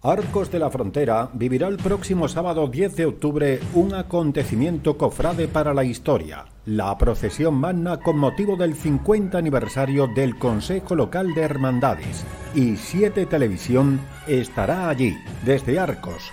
Arcos de la Frontera vivirá el próximo sábado 10 de octubre un acontecimiento cofrade para la historia, la procesión magna con motivo del 50 aniversario del Consejo Local de Hermandades, y 7 Televisión estará allí, desde Arcos,